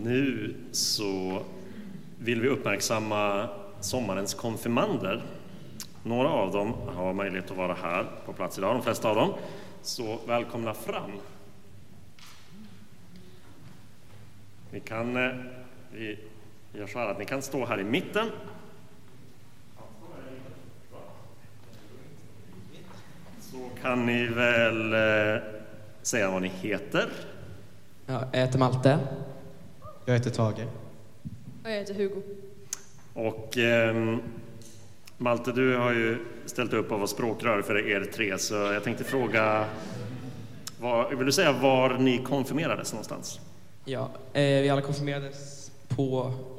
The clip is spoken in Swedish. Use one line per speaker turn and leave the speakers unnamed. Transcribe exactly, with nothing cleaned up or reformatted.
Nu så vill vi uppmärksamma sommarens konfirmander. Några av dem har möjlighet att vara här på plats idag, de flesta av dem. Så välkomna fram. Ni kan, vi gör så här att ni kan stå här i mitten. Så kan ni väl säga vad ni heter.
Ja, jag heter Malte.
Jag heter Tage.
Och jag heter Hugo.
Och eh, Malte, du har ju ställt upp av vara språkrör för er tre, så jag tänkte fråga, var, vill du säga var ni konfirmerades någonstans?
Ja, eh, vi alla konfirmerades på